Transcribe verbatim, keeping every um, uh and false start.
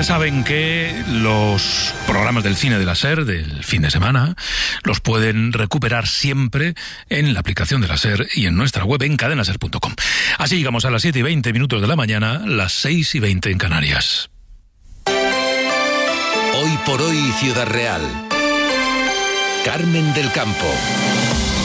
ya saben que los programas del cine de la SER del fin de semana los pueden recuperar siempre en la aplicación de la SER y en nuestra web en cadena ser punto com. Así llegamos a las siete y veinte minutos de la mañana, las seis y veinte en Canarias. Hoy por hoy, Ciudad Real. Carmen del Campo.